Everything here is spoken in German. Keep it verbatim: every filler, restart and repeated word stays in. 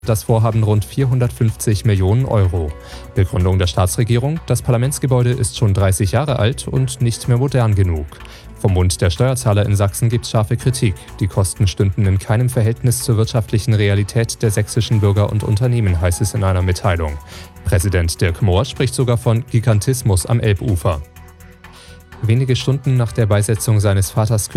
Das Vorhaben rund vierhundertfünfzig Millionen Euro. Begründung der Staatsregierung: Das Parlamentsgebäude ist schon dreißig Jahre alt und nicht mehr modern genug. Vom Bund der Steuerzahler in Sachsen gibt es scharfe Kritik. Die Kosten stünden in keinem Verhältnis zur wirtschaftlichen Realität der sächsischen Bürger und Unternehmen, heißt es in einer Mitteilung. Präsident Dirk Mohr spricht sogar von Gigantismus am Elbufer. Wenige Stunden nach der Beisetzung seines Vaters